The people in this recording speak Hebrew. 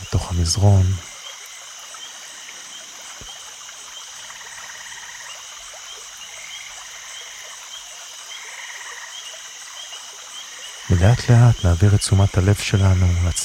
בתוך המזרון. ולאט לאט נעביר את תשומת הלב שלנו